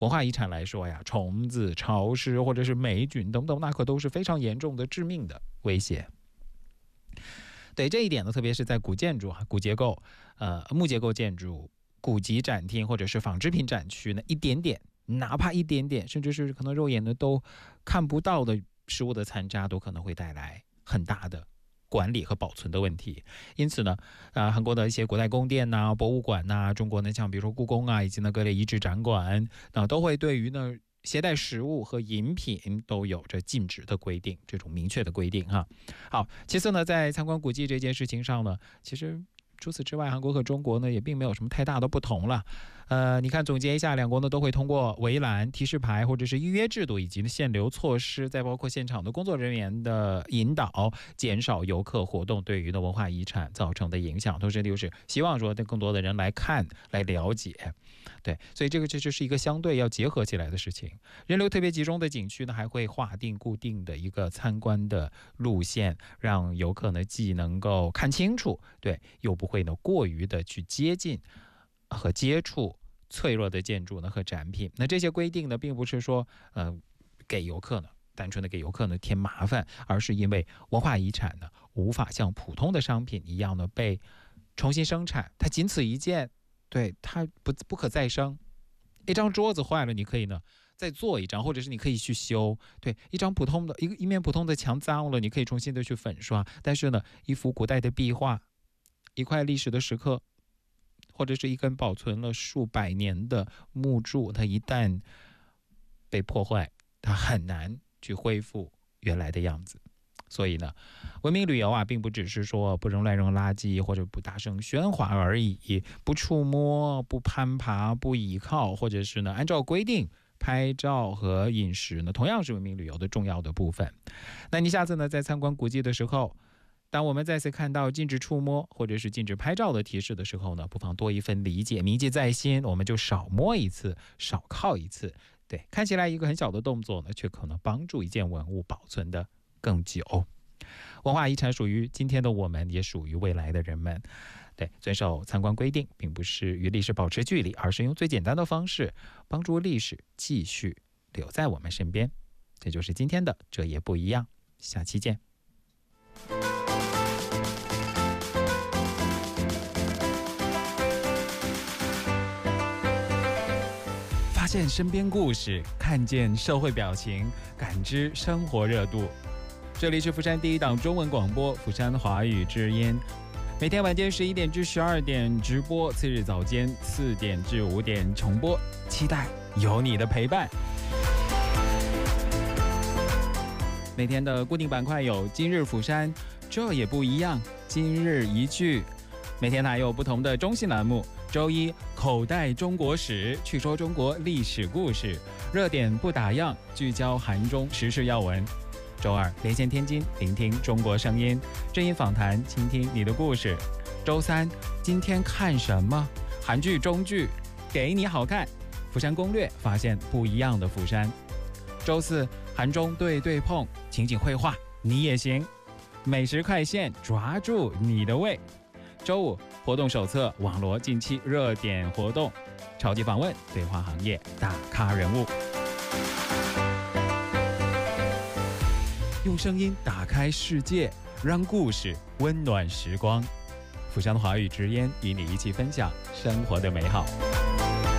文化遗产来说呀，虫子、潮湿或者是霉菌等等，那可都是非常严重的致命的威胁。对这一点呢，特别是在古建筑、古结构、木结构建筑、古籍展厅或者是纺织品展区呢，一点点，哪怕一点点，甚至是可能肉眼呢都看不到的食物的残渣，都可能会带来很大的管理和保存的问题。因此呢，韩国的一些古代宫殿呐、博物馆呐，中国呢像比如说故宫啊，以及呢各类遗址展馆，都会对于呢携带食物和饮品都有着禁止的规定，这种明确的规定哈。好，其次呢，在参观古迹这件事情上呢，其实除此之外，韩国和中国呢也并没有什么太大的不同了。你看，总结一下，两国呢都会通过围栏、提示牌或者是预约制度以及限流措施，再包括现场的工作人员的引导，减少游客活动对于的文化遗产造成的影响。同时就是希望说更多的人来看、来了解。对，所以这就是一个相对要结合起来的事情。人流特别集中的景区呢，还会划定固定的一个参观的路线，让游客呢既能够看清楚，对，又不会呢过于的去接近和接触脆弱的建筑呢和展品。那这些规定呢，并不是说给游客呢单纯的给游客呢添麻烦，而是因为文化遗产呢无法像普通的商品一样呢被重新生产，它仅此一件，对，它不可再生。一张桌子坏了，你可以呢再做一张，或者是你可以去修。对，一面普通的墙脏了，你可以重新的去粉刷。但是呢，一幅古代的壁画，一块历史的石刻，或者是一根保存了数百年的木柱，它一旦被破坏，它很难去恢复原来的样子。所以呢，文明旅游啊，并不只是说不扔乱扔垃圾或者不大声喧哗而已，不触摸、不攀爬、不倚靠，或者是呢按照规定拍照和饮食呢，同样是文明旅游的重要的部分。那你下次呢在参观古迹的时候，当我们再次看到禁止触摸或者是禁止拍照的提示的时候呢，不妨多一份理解，铭记在心，我们就少摸一次，少靠一次。对，看起来一个很小的动作呢，却可能帮助一件文物保存的更久。文化遗产属于今天的我们，也属于未来的人们。对，遵守参观规定，并不是与历史保持距离，而是用最简单的方式帮助历史继续留在我们身边。这就是今天的这也不一样，下期见。发现身边故事，看见社会表情，感知生活热度。这里是釜山第一档中文广播釜山华语之音，每天晚间11点至12点直播，次日早间4点至5点重播，期待有你的陪伴。每天的固定板块有今日釜山，这也不一样，今日一句。每天还有不同的中性栏目，周一口袋中国史，去说中国历史故事，热点不打烊，聚焦韩中时事要闻。周二连线天津，聆听中国声音，正音访谈，倾听你的故事。周三今天看什么？韩剧中剧给你好看，釜山攻略，发现不一样的釜山。周四韩中对碰，情景绘画你也行，美食快线，抓住你的胃。周五活动手册，网罗近期热点活动，超级访问，对话行业大咖人物，用声音打开世界，让故事温暖时光。釜山华语之音与你一起分享生活的美好。